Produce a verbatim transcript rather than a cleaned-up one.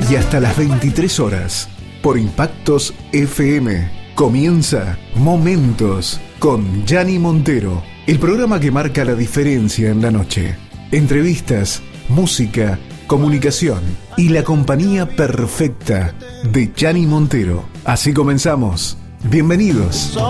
y hasta las veintitrés horas por Impactos F M. Comienza Momentos con Gianni Montero, el programa que marca la diferencia en la noche. Entrevistas, música, comunicación y la compañía perfecta de Gianni Montero. Así comenzamos. Bienvenidos.